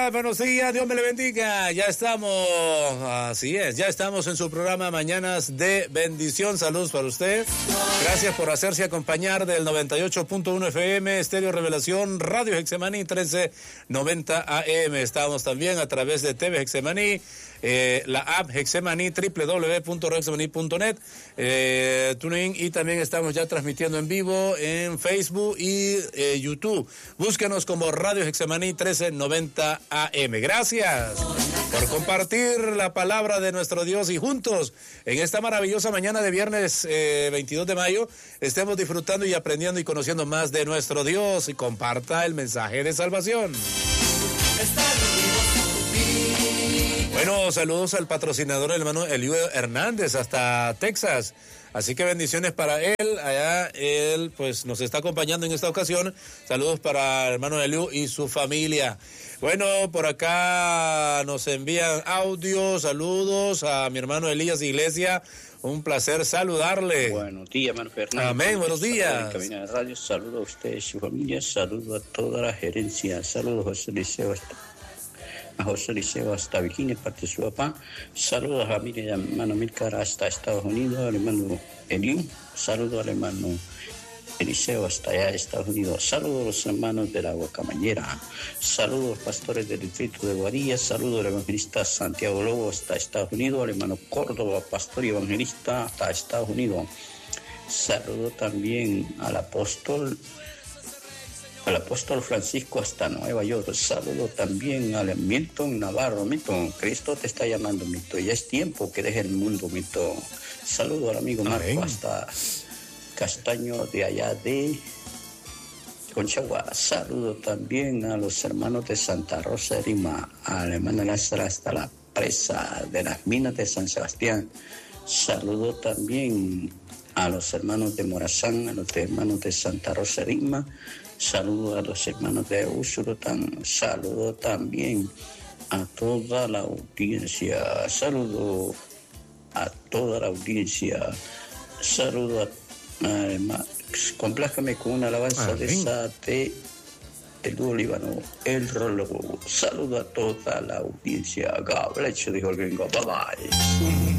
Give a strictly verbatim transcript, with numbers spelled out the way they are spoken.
días, buenos días, Dios me le bendiga. Ya estamos, así es, ya estamos en su programa Mañanas de Bendición. Saludos para usted. Gracias por hacerse acompañar del noventa y ocho punto uno F M, Estéreo Revelación, Radio Hexemaní trece noventa A M. Estamos también a través de T V Hexemaní, eh, la app Hexemaní, doble u doble u doble u punto hexemaní punto net, eh, TuneIn, y también estamos ya transmitiendo en vivo en Facebook y eh, YouTube. Búsquenos como Radio Hexemaní trece noventa A M. Gracias por compartir la palabra de nuestro Dios y juntos en esta maravillosa mañana de viernes eh, veintidós de mayo estemos disfrutando y aprendiendo y conociendo más de nuestro Dios, y comparta el mensaje de salvación. Bueno, saludos al patrocinador, el hermano Eliu Hernández, hasta Texas. Así que bendiciones para él, allá él pues nos está acompañando en esta ocasión. Saludos para el hermano Eliu y su familia. Bueno, por acá nos envían audios, saludos a mi hermano Elías Iglesia. Un placer saludarle. Buenos días, hermano Fernando. Amén, buenos días. Cabina de radio, saludos a usted y su familia, saludos a toda la gerencia, saludos a José Liceo hasta, a José Liceo hasta Virginia, parte de su papá, saludos a la familia de hermano Milcar hasta Estados Unidos, al hermano Eliu, saludos al hermano Eliseo hasta allá de Estados Unidos, saludos a los hermanos de la Guacamañera, saludos pastores del distrito de Guadilla, saludos al evangelista Santiago Lobo hasta Estados Unidos, al hermano Córdoba, pastor y evangelista hasta Estados Unidos, saludo también al apóstol al apóstol Francisco hasta Nueva York, saludo también al Milton Navarro. Milton, Cristo te está llamando, Milton, ya es tiempo que deje el mundo, Milton. Saludo al amigo Marco Amén. Hasta Castaño de allá de Conchagua. Saludo también a los hermanos de Santa Rosa de Lima, a la hermana Lázaro hasta la presa de las minas de San Sebastián. Saludo también a los hermanos de Morazán, a los hermanos de Santa Rosa de Lima. Saludo a los hermanos de Usurután. Saludo también a toda la audiencia. Saludo a toda la audiencia. Saludo a Además, complázcame con una alabanza Amén. De esa de el dúo Líbano, el Rólogo. Saludo a toda la audiencia. God bless you, dijo el gringo. Bye bye.